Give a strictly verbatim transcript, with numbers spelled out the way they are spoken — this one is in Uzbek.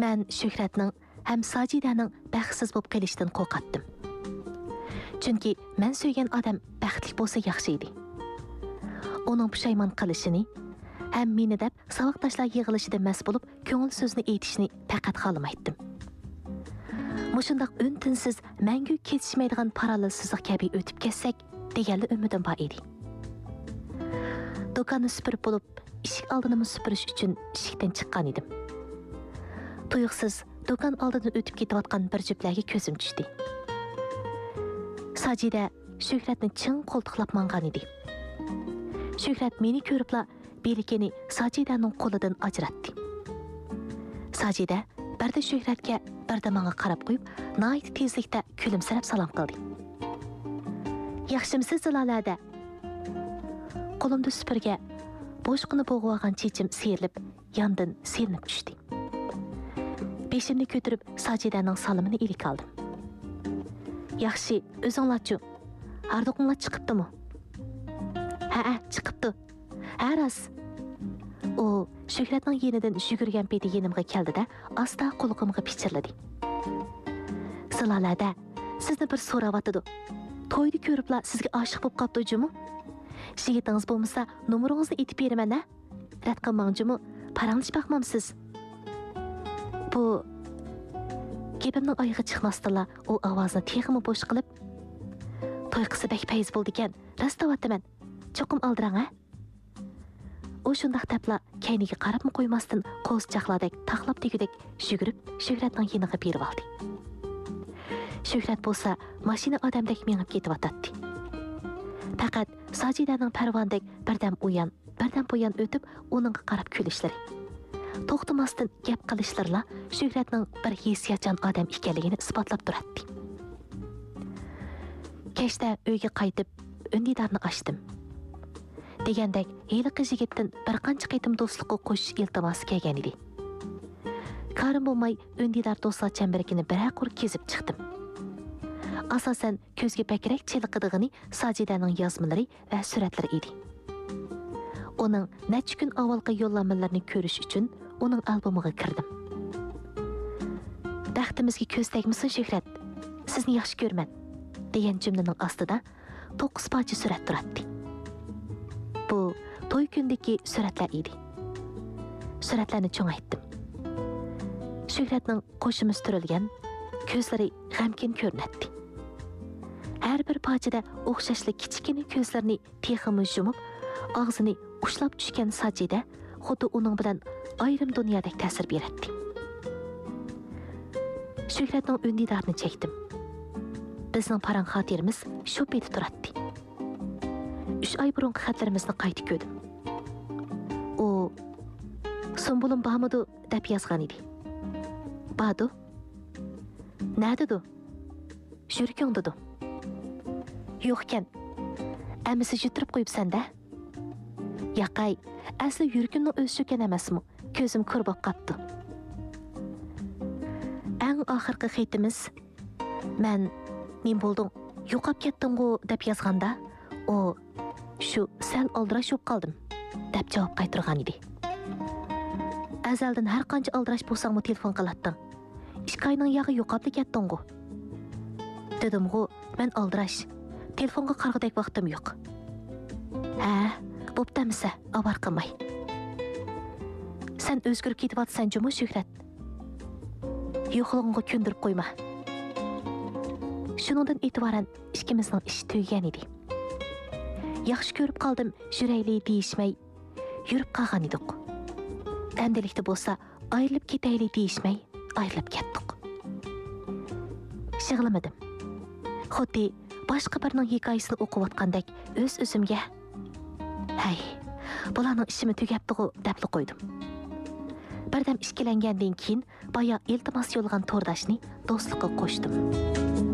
Мен Шөһрәтнең һәм Саҗиданың бәхетсез булып калыштан куркаттым. Чөнки мен сөйгән адам бәхетле булса яхшы иде. Оның пушайман кылышыны һәм мине дип савыкташлар йыгылышыда мәс булып, көңіл сүзне әйтишне фақат халамайттым. Мошындак үн-тинсез мәңгү кетишмәйдиган параллельсizlik кеби өтүп кетсек, дегенле үмидим бар иде. Доканны сүпүрүп булып, ишик алдыны сүпүрүш үчүн ишиктен чыккан идим. Туйуксыз докан алдыдан өтүп кетип аткан бир жүпләргә көзүм түшти. Саҗида Шөһрәтне чың колтуклап манган иде. Шөһрәт мени көрүпла белекени Саҗиданың колыдан ажыратты. Саҗида бирде Шөһрәткә, бирде маңа карап куйып, найт тезликте күлүмсерәп салам кылды. Яхшымсыз Зилалада? Колымды сүпүргә бошкыны богып алган чечим сейрилип, яндын селинип түшти. Бешимни көтүрүп Саҗиданың салымын илик алдым. Яхшы, өзүңлачу. Ардыкыңла чыгыптымы? Ha, чыгыпты. Ha, рас. О, Шөһрәтнең йенидән жүгүргән пети йенimгә келди дә, аста кулыгымга пичирледи. Зилалада, сезне бер сорап атыды. Тойды көрүпла сезгә ашык булып капты жумы? Жигитиңиз булмаса, номерыңызны әйтеп беремен, а? Рәт кылмаң жумы? Параңны бакмамсыз. Бу кепимнең айыгы чыкмастыла, ул авазны техимы бош кылып, той кызы бәк пәйз булды икән. Растап атыман. Чокым алдыраң, а? О шундак тапла кәйниге карапмы коймастын, коз чакладык, таклап дегедек жүгүрүп, Шөһрәтнең йенигә берип алды. Шөһрәт булса, машина адамдак меңип кетип ататты. Фақат Саҗиданың парвандак бердәм уян, бердәм буян өтүп, оныңга карап күлешләре. Токтамастан гәп кылышларла Шөһрәтнең бер хиссиятчан адам икәнлеген испатлап туратты. Кәштә өйгә кайтып, өндидарны ачтым. Дегендек, һелиқи жигиттен бер канча кытым достлыкка кош илтимасы келген иде. Карым булмай, өндидар достлар чемберекini бер кур кезип чыктым. Асасан көзгө бәкрәк чылыкыдыгыны Саҗиданың язмалары ва сүрәтләре иде. Оның нәчә көн авалгы юлламаларны көрүш үчүн оның альбомыга кирдим. Бәхтимизге көз тәгмисен Шөһрәт? Сезне яхшы көрмән, дигән җөмләнең астында to'qqiz parcha сүрәт туратты. Bu to'y kundagi suratlar edi. Suratlarni cho'ngaytdim. Şöhretning qo'shimiz turilgan, ko'zlari g'amkin ko'rinadi. Har bir parchada o'xshashli kichkina ko'zlarini teximi yumib, og'zini ushlab tushgan Sajida xuddi uning bilan ayrim dunyodek ta'sir beradi. Şöhretning undidarini chekdim. Bizning parang xotirimiz shu betib turadi. Üç ay burunqi xatlarimizni qaytib ko'rdim. O Sombulim bamıdı deb yazgan edi. Badu? Nadidu? Jürkün dedi. Yo'qkan. Amisi jutirib qo'yibsan-da. Yaqay, asli yurkunning o'zi shukan emasmi? Ko'zim ko'r bo'lib qapti. Eng oxirgi xatimiz men men bo'ldim, yo'qab ketdim-ku deb yozganda, o shu sal oldirash bo'lib qoldim deb javob qaytargan edi. Azaldan har qancha oldirash bo'lsangmi telefon qilatding. ikki oyning yog'i yo'qab ketding-ku. Dedim-ku, men oldirash. Telefonga qarg'idek vaqtim yo'q. Ha, bo'ptamisa, avar qilmay. Sen o'zgarib ketyapsan jumi Shuhrat. Yo'qlig'ingga ko'ndirib qo'yma. Shuningdan e'tiboran ikkimizning ish tugagan edi. Yaxshi ko'rib qoldim, yurayli deyishmay, yurib qolgan edik. Endilikda bo'lsa, ayrilib ketayli deyishmay, ayrilib ketdik. Shig'lamadim. Xuddi boshqa birning hikoyasini o'qib o'tgandek o'z-o'zimga, "Hay, bularning ishimi tugabdi-ku" deb qo'ydim. Birdam ishkilangandan keyin boya iltimos yo'lgan to'rdashni do'stlikqa qo'shdim.